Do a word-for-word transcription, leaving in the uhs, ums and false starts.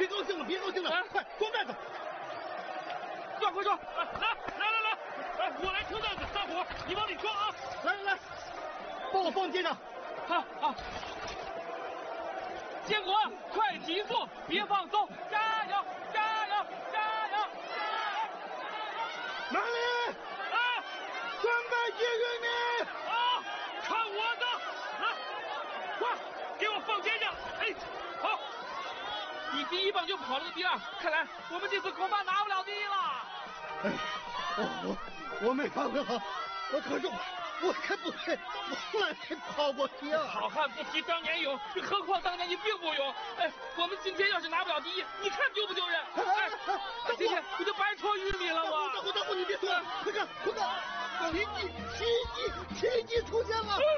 高兴了，别高兴了，快装担子！ 快快装！来来来来，哎，我来撑担子，大伙你往里装啊！ 来来来，帮我放肩上。 好好。建国，快提速，别放松，加油加油加油！ 哪里？ 啊！ 三百几余米！ 好，看我的！来，快给我放肩上！哎，好。你第一棒就跑了个第二，看来我们这次恐怕拿不了第一了。 哎，我我我没发挥好，我可是我我才不配，从来没跑过第二。 好汉不提当年勇，何况当年你并不勇。哎，我们今天要是拿不了第一，你看丢不丢人？哎，今天我就白戳玉米了我。 大虎大虎，你别说了，快看快看，奇迹奇迹奇迹出现了！